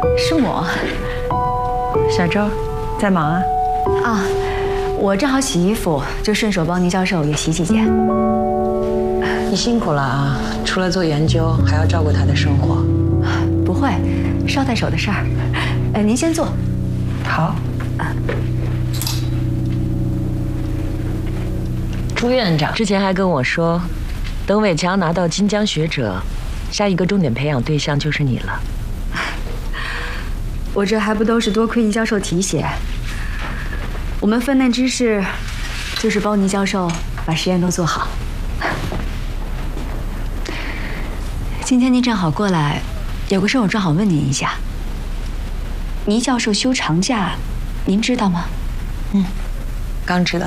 是我。 小周，在忙啊？ 啊，我正好洗衣服，就顺手帮倪教授也洗几件。 你辛苦了啊！除了做研究，还要照顾他的生活。 不会，捎带手的事儿。您先坐。 好。朱院长之前还跟我说，等伟强拿到金江学者，下一个重点培养对象就是你了。 我这还不都是多亏倪教授提携。我们分内之事，就是帮倪教授把实验都做好。今天您正好过来，有个事我正好问您一下。倪教授休长假，您知道吗？ 刚知道。